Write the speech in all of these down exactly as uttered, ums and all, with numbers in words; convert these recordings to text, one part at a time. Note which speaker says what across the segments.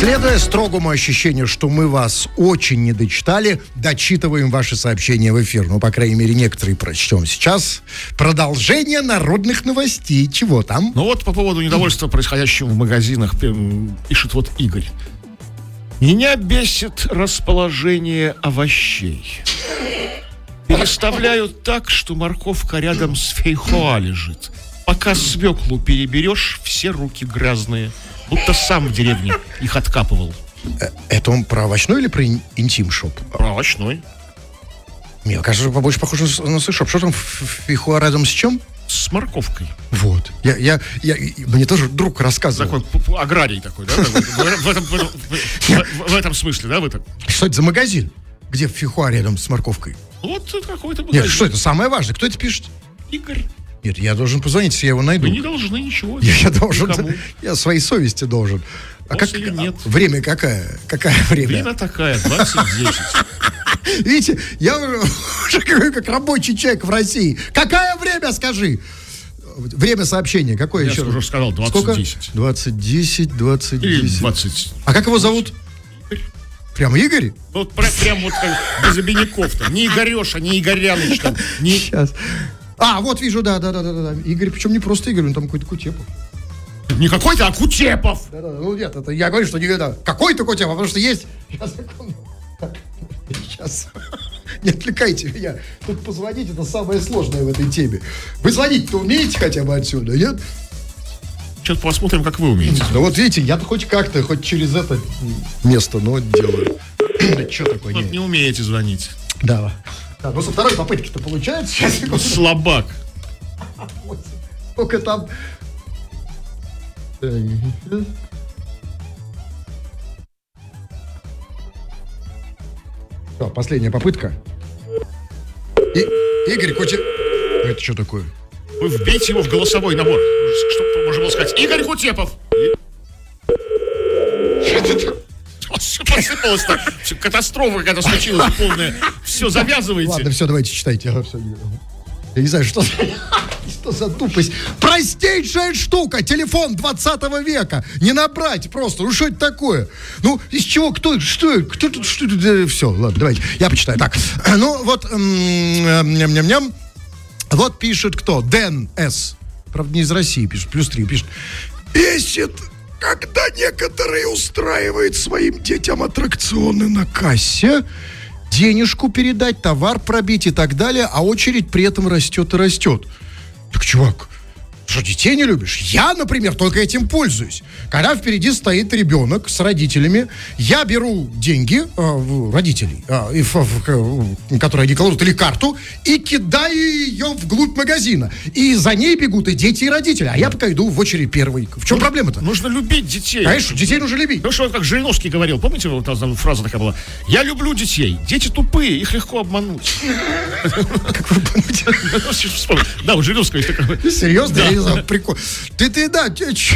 Speaker 1: Следуя строгому ощущению, что мы вас очень не дочитали, дочитываем ваши сообщения в эфир. Ну, по крайней мере, некоторые прочтем сейчас. Продолжение народных новостей. Чего там?
Speaker 2: Ну вот по поводу недовольства происходящим в магазинах пишет вот Игорь. Меня бесит расположение овощей. Переставляют так, что морковка рядом с фейхоа лежит. Пока свеклу переберешь, все руки грязные. Будто сам в деревне их откапывал.
Speaker 1: Это он про овощной или про интим-шоп?
Speaker 2: Про овощной.
Speaker 1: Мне кажется, побольше похоже на секс-шоп. Что там фейхоа рядом с чем?
Speaker 2: С морковкой.
Speaker 1: Вот. Я, я, я, мне тоже друг рассказывал.
Speaker 2: Такой аграрий такой, да? В этом, в, этом, в, в этом смысле, да? В этом.
Speaker 1: Что это за магазин? Где фейхоа рядом с морковкой?
Speaker 2: Вот какой-то магазин.
Speaker 1: Нет, что это самое важное? Кто это пишет?
Speaker 2: Игорь.
Speaker 1: Нет, я должен позвонить, если я его найду.
Speaker 2: Вы не должны ничего.
Speaker 1: Я, я должен,
Speaker 2: никому.
Speaker 1: Я своей совести должен. А как,
Speaker 2: нет.
Speaker 1: Время какая? Какая время?
Speaker 2: Время такая, двадцать десять.
Speaker 1: Видите, я уже как рабочий человек в России. Какое время, скажи? Время сообщения, какое
Speaker 2: я
Speaker 1: еще?
Speaker 2: Я уже сказал, двадцать десять.
Speaker 1: двадцать десять, двадцать десять.
Speaker 2: двадцать.
Speaker 1: А как его зовут?
Speaker 2: Игорь.
Speaker 1: Прямо Игорь?
Speaker 2: Вот прям вот как без обиняков-то. Не Игореша, не Игоряныч там. Не...
Speaker 1: Сейчас. А, вот вижу, да, да, да, да, да. Игорь, причем не просто Игорь, он там какой-то Кутепов.
Speaker 2: Не какой-то, а Кутепов.
Speaker 1: Да, да, ну нет, это я говорю, что не да, какой-то Кутепов, потому что есть. Сейчас, сейчас. Не отвлекайте меня. Тут позвонить, это самое сложное в этой теме. Вы звонить-то умеете хотя бы отсюда, нет?
Speaker 2: Сейчас посмотрим, как вы умеете.
Speaker 1: Да вот видите, я-то хоть как-то, хоть через это место, но делаю. Что такое?
Speaker 2: Вот не умеете звонить.
Speaker 1: Да. Да, ну со второй попытки-то получается. Сейчас,
Speaker 2: слабак.
Speaker 1: Сколько там... Все, последняя попытка. И... Игорь Кутепов... Это что такое?
Speaker 2: Вы вбейте его в голосовой набор, чтобы можно было сказать: Игорь Кутепов. Все посыпалось-то. Катастрофа какая-то случилась полная. Все, завязывайте.
Speaker 1: Ладно, все, давайте читайте. Я, все, я не знаю, что за, что за тупость. Простейшая штука. Телефон двадцатого века. Не набрать просто. Ну, что это такое? Ну, из чего? Кто? Что? Кто тут? Что тут? Все, ладно, давайте. Я почитаю. Так, ну, вот... Ням-ням-ням. Вот пишет кто? Дэн С. Правда, не из России пишет. Плюс три пишет. Бесит, когда некоторые устраивают своим детям аттракционы на кассе, денежку передать, товар пробить и так далее, а очередь при этом растет и растет. Так, чувак, что, детей не любишь? Я, например, только этим пользуюсь. Когда впереди стоит ребенок с родителями, я беру деньги э, родителей, э, в, в, которые они кладут, или карту, и кидаю ее вглубь магазина. И за ней бегут и дети, и родители. А я пока иду в очередь первый. В чем
Speaker 2: ну,
Speaker 1: проблема-то?
Speaker 2: Нужно любить детей.
Speaker 1: Конечно, детей нужно любить.
Speaker 2: Ну что, как Жириновский говорил, помните, вот там фраза такая была: я люблю детей, дети тупые, их легко обмануть.
Speaker 1: Как вы обмануть?
Speaker 2: Да, у Жириновского есть такая.
Speaker 1: Серьезно? Прикол. Ты, ты, да.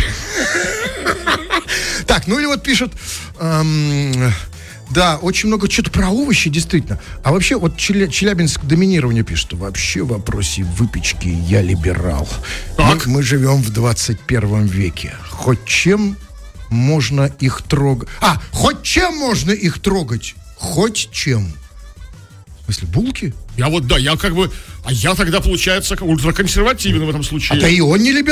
Speaker 1: Так, ну или вот пишет, эм, да, очень много что-то про овощи, действительно. А вообще, вот Челя, Челябинск доминирование пишет. Вообще в вопросе выпечки я либерал. Мы, мы живем в двадцать первом веке. Хоть чем можно их трогать? А, хоть чем можно их трогать? Хоть чем. В смысле, булки?
Speaker 2: Я вот, да, я как бы... А я тогда, получается, ультраконсервативен в этом случае.
Speaker 1: А да и он не либерал.